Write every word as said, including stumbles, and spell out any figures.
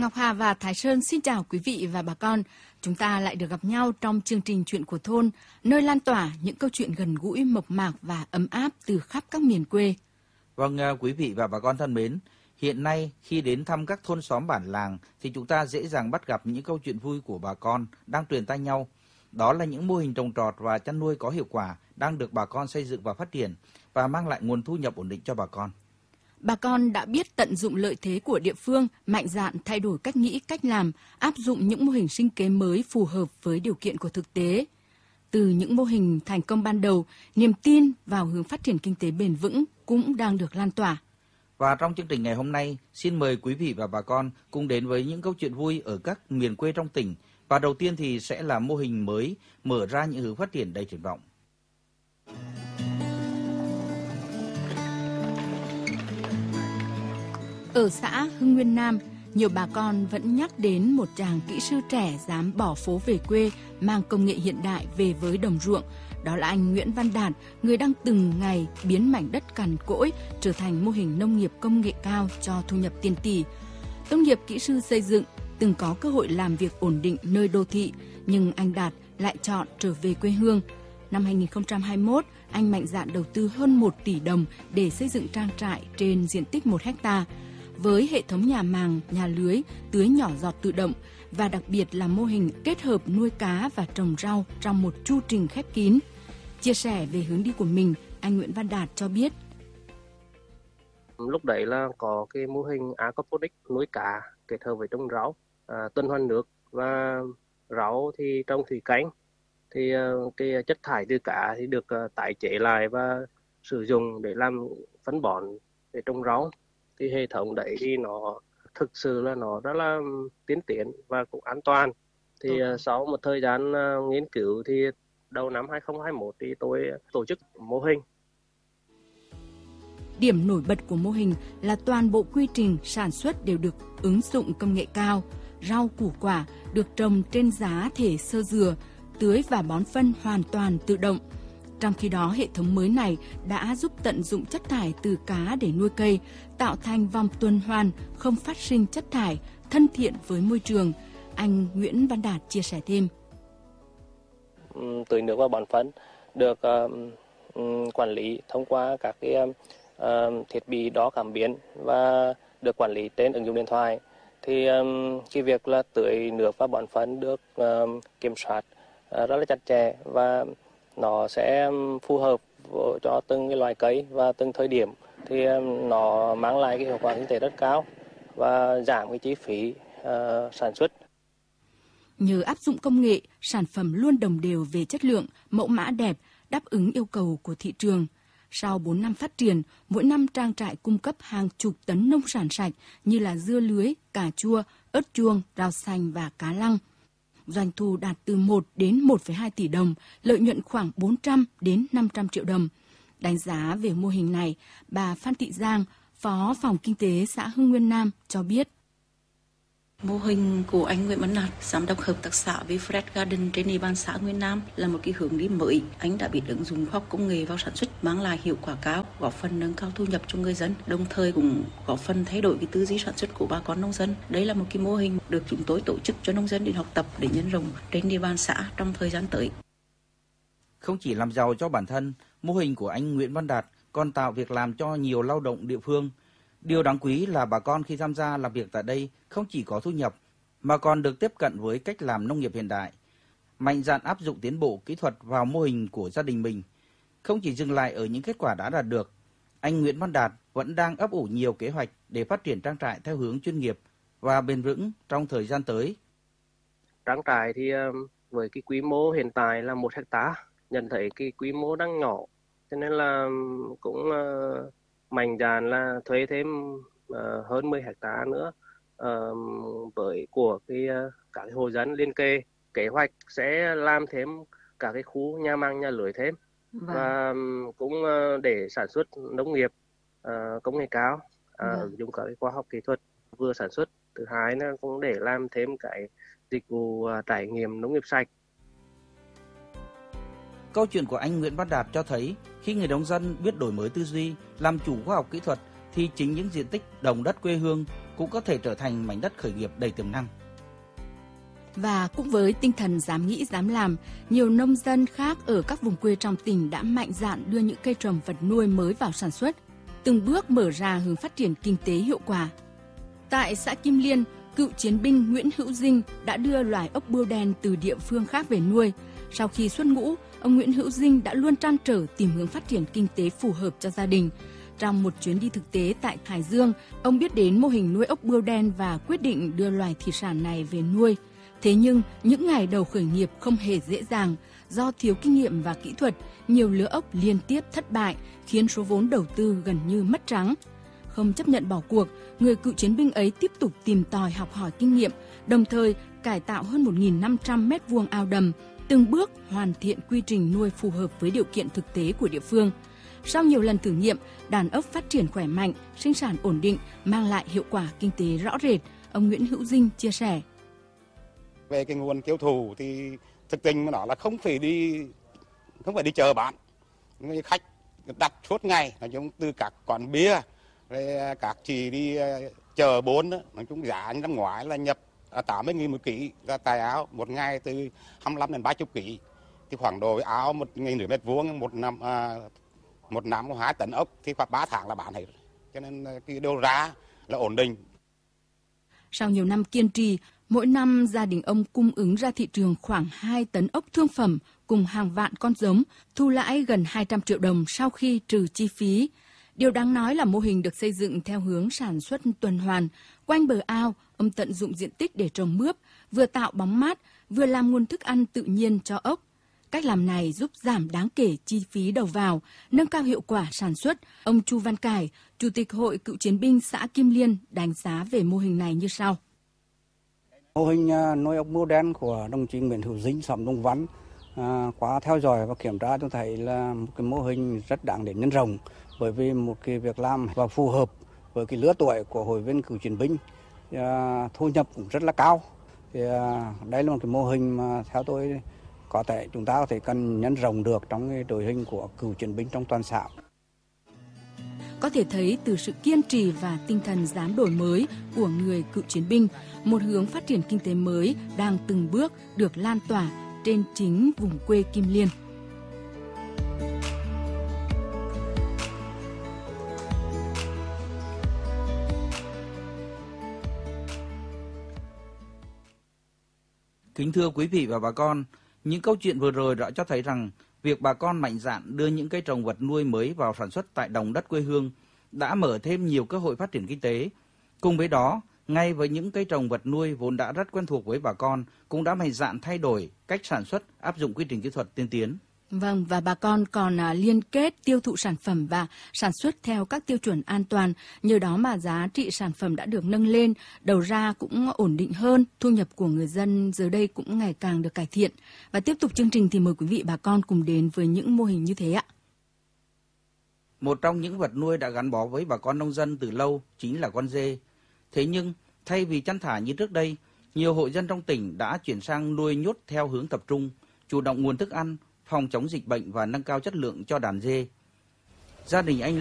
Ngọc Hà và Thái Sơn xin chào quý vị và bà con. Chúng ta lại được gặp nhau trong chương trình Chuyện của thôn, nơi lan tỏa những câu chuyện gần gũi, mộc mạc và ấm áp từ khắp các miền quê. Vâng, quý vị và bà con thân mến, hiện nay khi đến thăm các thôn xóm bản làng thì chúng ta dễ dàng bắt gặp những câu chuyện vui của bà con đang truyền tai nhau. Đó là những mô hình trồng trọt và chăn nuôi có hiệu quả đang được bà con xây dựng và phát triển và mang lại nguồn thu nhập ổn định cho bà con. Bà con đã biết tận dụng lợi thế của địa phương, mạnh dạn thay đổi cách nghĩ, cách làm, áp dụng những mô hình sinh kế mới phù hợp với điều kiện của thực tế. Từ những mô hình thành công ban đầu, niềm tin vào hướng phát triển kinh tế bền vững cũng đang được lan tỏa. Và trong chương trình ngày hôm nay, xin mời quý vị và bà con cùng đến với những câu chuyện vui ở các miền quê trong tỉnh. Và đầu tiên thì sẽ là mô hình mới mở ra những hướng phát triển đầy triển vọng. Ở xã Hưng Nguyên Nam, nhiều bà con vẫn nhắc đến một chàng kỹ sư trẻ dám bỏ phố về quê, mang công nghệ hiện đại về với đồng ruộng. Đó là anh Nguyễn Văn Đạt, người đang từng ngày biến mảnh đất cằn cỗi trở thành mô hình nông nghiệp công nghệ cao cho thu nhập tiền tỷ. Tốt nghiệp kỹ sư xây dựng, từng có cơ hội làm việc ổn định nơi đô thị, nhưng anh Đạt lại chọn trở về quê hương. Năm hai nghìn không trăm hai mươi mốt, anh mạnh dạn đầu tư hơn một tỷ đồng để xây dựng trang trại trên diện tích một héc ta. Với hệ thống nhà màng, nhà lưới, tưới nhỏ giọt tự động và đặc biệt là mô hình kết hợp nuôi cá và trồng rau trong một chu trình khép kín. Chia sẻ về hướng đi của mình, anh Nguyễn Văn Đạt cho biết. Lúc đấy là có cái mô hình aquaponics nuôi cá kết hợp với trồng rau, à, tuần hoàn nước và rau thì trồng thủy canh. Thì cái chất thải từ cá thì được tái chế lại và sử dụng để làm phân bón để trồng rau. Thì hệ thống đấy thì nó thực sự là nó rất là tiến tiến và cũng an toàn. Thì ừ. sau một thời gian uh, nghiên cứu thì đầu năm hai nghìn không trăm hai mươi mốt thì tôi tổ chức mô hình. Điểm nổi bật của mô hình là toàn bộ quy trình sản xuất đều được ứng dụng công nghệ cao. Rau củ quả được trồng trên giá thể sơ dừa, tưới và bón phân hoàn toàn tự động. Trong khi đó, hệ thống mới này đã giúp tận dụng chất thải từ cá để nuôi cây, tạo thành vòng tuần hoàn, không phát sinh chất thải, thân thiện với môi trường. Anh Nguyễn Văn Đạt chia sẻ thêm. Tưới nước và bón phân được uh, um, quản lý thông qua các cái uh, thiết bị đo cảm biến và được quản lý trên ứng dụng điện thoại. Thì um, cái việc là tưới nước và bón phân được um, kiểm soát uh, rất là chặt chẽ và nó sẽ phù hợp cho từng cái loài cây và từng thời điểm, thì nó mang lại cái hiệu quả kinh tế rất cao và giảm cái chi phí uh, sản xuất. Nhờ áp dụng công nghệ, sản phẩm luôn đồng đều về chất lượng, mẫu mã đẹp, đáp ứng yêu cầu của thị trường. Sau bốn năm phát triển, mỗi năm trang trại cung cấp hàng chục tấn nông sản sạch như là dưa lưới, cà chua, ớt chuông, rau xanh và cá lăng. Doanh thu đạt từ một đến một phẩy hai tỷ đồng, lợi nhuận khoảng bốn trăm đến năm trăm triệu đồng. Đánh giá về mô hình này, bà Phan Thị Giang, Phó Phòng Kinh tế xã Hưng Nguyên Nam cho biết. Mô hình của anh Nguyễn Văn Đạt, giám đốc hợp tác xã Vifred Garden trên địa bàn xã Nguyên Nam là một cái hướng đi mới. Anh đã biết ứng dụng khoa học công nghệ vào sản xuất, mang lại hiệu quả cao, góp phần nâng cao thu nhập cho người dân, đồng thời cũng góp phần thay đổi cái tư duy sản xuất của bà con nông dân. Đây là một cái mô hình được chúng tôi tổ chức cho nông dân đến học tập để nhân rộng trên địa bàn xã trong thời gian tới. Không chỉ làm giàu cho bản thân, mô hình của anh Nguyễn Văn Đạt còn tạo việc làm cho nhiều lao động địa phương. Điều đáng quý là bà con khi tham gia làm việc tại đây không chỉ có thu nhập, mà còn được tiếp cận với cách làm nông nghiệp hiện đại, mạnh dạn áp dụng tiến bộ kỹ thuật vào mô hình của gia đình mình. Không chỉ dừng lại ở những kết quả đã đạt được, anh Nguyễn Văn Đạt vẫn đang ấp ủ nhiều kế hoạch để phát triển trang trại theo hướng chuyên nghiệp và bền vững trong thời gian tới. Trang trại thì với cái quy mô hiện tại là một hectare, nhận thấy cái quy mô đang nhỏ, cho nên là cũng mạnh dạn là thuê thêm uh, hơn mười hectare nữa uh, với của cái uh, các cái hộ dân liên kề. Kế hoạch sẽ làm thêm cả cái khu nhà màng nhà lưới thêm, vâng. Và um, cũng uh, để sản xuất nông nghiệp uh, công nghệ cao, uh, vâng. Ứng dụng các cái khoa học kỹ thuật vừa sản xuất. Thứ hai là cũng để làm thêm cái dịch vụ uh, trải nghiệm nông nghiệp sạch. Câu chuyện của anh Nguyễn Văn Đạt cho thấy khi người nông dân biết đổi mới tư duy, làm chủ khoa học kỹ thuật thì chính những diện tích đồng đất quê hương cũng có thể trở thành mảnh đất khởi nghiệp đầy tiềm năng. Và cũng với tinh thần dám nghĩ dám làm, nhiều nông dân khác ở các vùng quê trong tỉnh đã mạnh dạn đưa những cây trồng vật nuôi mới vào sản xuất, từng bước mở ra hướng phát triển kinh tế hiệu quả. Tại xã Kim Liên, cựu chiến binh Nguyễn Hữu Dinh đã đưa loài ốc bươu đen từ địa phương khác về nuôi. Sau khi xuất ngũ, ông Nguyễn Hữu Dinh đã luôn trăn trở tìm hướng phát triển kinh tế phù hợp cho gia đình. Trong một chuyến đi thực tế tại Hải Dương, ông biết đến mô hình nuôi ốc bươu đen và quyết định đưa loài thủy sản này về nuôi. Thế nhưng, những ngày đầu khởi nghiệp không hề dễ dàng. Do thiếu kinh nghiệm và kỹ thuật, nhiều lứa ốc liên tiếp thất bại, khiến số vốn đầu tư gần như mất trắng. Không chấp nhận bỏ cuộc, người cựu chiến binh ấy tiếp tục tìm tòi học hỏi kinh nghiệm, đồng thời cải tạo hơn một nghìn năm trăm mét vuông ao đầm, từng bước hoàn thiện quy trình nuôi phù hợp với điều kiện thực tế của địa phương. Sau nhiều lần thử nghiệm, đàn ốc phát triển khỏe mạnh, sinh sản ổn định, mang lại hiệu quả kinh tế rõ rệt, ông Nguyễn Hữu Dinh chia sẻ. Về cái nguồn tiêu thụ thì thực tình mà nói là không phải đi không phải đi chờ bán, khách đặt suốt ngày, nói chung từ các quán bia, rồi các chị đi chờ bốn, nói chung giá năm ngoái là nhập tám mươi nghìn một ký ra tài áo, một ngày từ hai mươi lăm đến ba mươi ký, thì khoảng độ áo một nghìn nửa mét vuông một năm à, một năm có hai tấn ốc thì khoảng ba tháng là bán hết, cho nên cái đầu ra là ổn định. Sau nhiều năm kiên trì, mỗi năm gia đình ông cung ứng ra thị trường khoảng hai tấn ốc thương phẩm cùng hàng vạn con giống, thu lãi gần hai trăm triệu đồng sau khi trừ chi phí. Điều đáng nói là mô hình được xây dựng theo hướng sản xuất tuần hoàn. Quanh bờ ao, ông tận dụng diện tích để trồng mướp, vừa tạo bóng mát, vừa làm nguồn thức ăn tự nhiên cho ốc. Cách làm này giúp giảm đáng kể chi phí đầu vào, nâng cao hiệu quả sản xuất. Ông Chu Văn Cải, Chủ tịch Hội Cựu chiến binh xã Kim Liên đánh giá về mô hình này như sau. Mô hình nuôi ốc bươu đen của đồng chí Nguyễn Hữu Dinh, xã Đông Văn, à, qua theo dõi và kiểm tra tôi thấy là một cái mô hình rất đáng để nhân rộng, bởi vì một cái việc làm và phù hợp với cái lứa tuổi của hội viên cựu chiến binh, à, thu nhập cũng rất là cao. Thì à, đây là một cái mô hình mà theo tôi có thể chúng ta có thể cần nhân rộng được trong cái đội hình của cựu chiến binh trong toàn xã. Có thể thấy từ sự kiên trì và tinh thần dám đổi mới của người cựu chiến binh, một hướng phát triển kinh tế mới đang từng bước được lan tỏa trên chính vùng quê Kim Liên. Kính thưa quý vị và bà con, những câu chuyện vừa rồi đã cho thấy rằng việc bà con mạnh dạn đưa những cây trồng vật nuôi mới vào sản xuất tại đồng đất quê hương đã mở thêm nhiều cơ hội phát triển kinh tế. Cùng với đó, ngay với những cây trồng vật nuôi vốn đã rất quen thuộc với bà con, cũng đã mạnh dạn thay đổi cách sản xuất, áp dụng quy trình kỹ thuật tiên tiến. Vâng, và bà con còn à, liên kết tiêu thụ sản phẩm và sản xuất theo các tiêu chuẩn an toàn. Nhờ đó mà giá trị sản phẩm đã được nâng lên, đầu ra cũng ổn định hơn, thu nhập của người dân giờ đây cũng ngày càng được cải thiện. Và tiếp tục chương trình thì mời quý vị bà con cùng đến với những mô hình như thế ạ. Một trong những vật nuôi đã gắn bó với bà con nông dân từ lâu chính là con dê. Thế nhưng, thay vì chăn thả như trước đây, nhiều hộ dân trong tỉnh đã chuyển sang nuôi nhốt theo hướng tập trung, chủ động nguồn thức ăn, phòng chống dịch bệnh và nâng cao chất lượng cho đàn dê. Gia đình anh